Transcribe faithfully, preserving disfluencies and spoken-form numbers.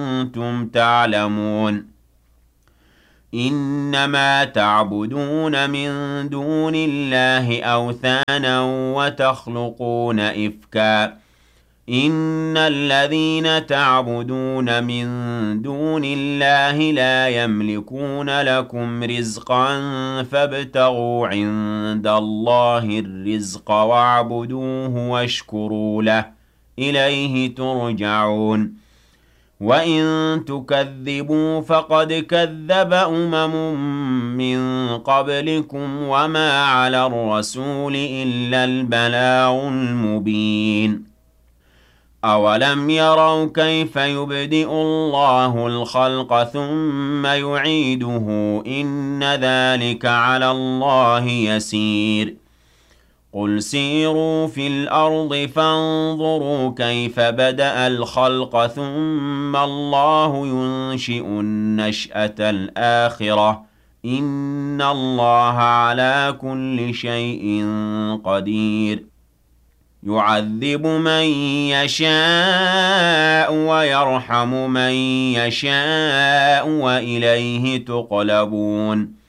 كنتم تعلمون إنما تعبدون من دون الله أوثانا وتخلقون إفكا إن الذين تعبدون من دون الله لا يملكون لكم رزقا فابتغوا عند الله الرزق واعبدوه واشكروا له إليه ترجعون وإن تكذبوا فقد كذب أمم من قبلكم وما على الرسول إلا البلاغ المبين أولم يروا كيف يبدئ الله الخلق ثم يعيده إن ذلك على الله يسير قل سيروا في الأرض فانظروا كيف بدأ الخلق ثم الله ينشئ النشأة الآخرة إن الله على كل شيء قدير يعذب من يشاء ويرحم من يشاء وإليه تقلبون